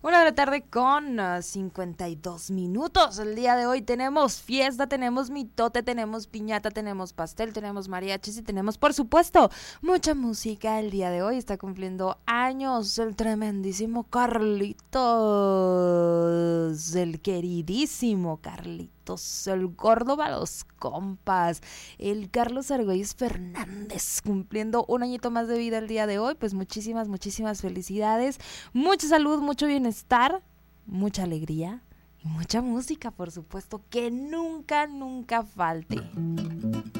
1 de la tarde con 52 minutos. El día de hoy tenemos fiesta, tenemos mitote, tenemos piñata, tenemos pastel, tenemos mariachis y tenemos, por supuesto, mucha música. El día de hoy está cumpliendo años el tremendísimo Carlitos, el queridísimo Carlitos, el gordo para los compas, el Carlos Argüelles Fernández, cumpliendo un añito más de vida el día de hoy. Pues muchísimas felicidades, mucha salud, mucho bienestar, mucha alegría y mucha música, por supuesto, que nunca falte.